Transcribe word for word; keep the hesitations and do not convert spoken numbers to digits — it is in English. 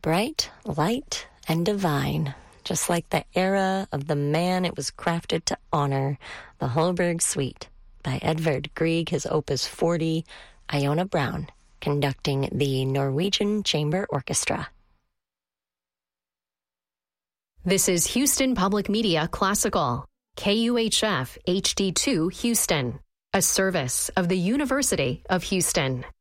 bright, light, and divine, just like the era of the man it was crafted to honor, the Holberg Suite by Edvard Grieg, his Opus forty, Iona Brown, conducting the Norwegian Chamber Orchestra. This is Houston Public Media Classical, K U H F H D two Houston, a service of the University of Houston.